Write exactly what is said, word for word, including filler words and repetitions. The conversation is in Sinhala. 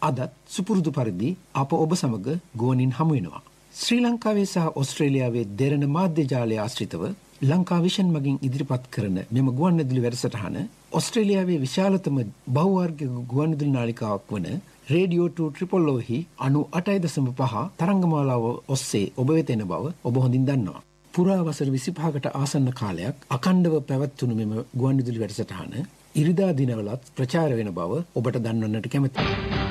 අදත් සුපුරුදු පරිදි අප ඔබ සමග ගුවනින් හමු වෙනවා. ශ්‍රී ලංකාවේ සහ ඕස්ට්‍රේලියාවේ දෙරණ මාධ්‍ය ජාලය ආශ්‍රිතව ලංකා විෂන් මගින් ඉදිරිපත් කරන මෙම ගුවන්විදුලි වැඩසටහන ඕස්ට්‍රේලියාවේ විශාලතම බහුවර්ගික ගුවන්විදුලි නාලිකාවක් වන රේඩියෝ ටූ ට්‍රිපල් ඔ හි අනූඅටයි දශම පහ තරංගමාලාව ඔස්සේ ඔබ වෙත එන බව ඔබ හොඳින් දන්නවා. පුරා වසර විසිපහකට ආසන්න කාලයක් අඛණ්ඩව පැවැත්වුණු මෙම ගුවන්විදුලි වැඩසටහන ඉරිදා දිනවලත් ප්‍රචාර වෙන බව ඔබට දන්වන්නට කැමැතියි.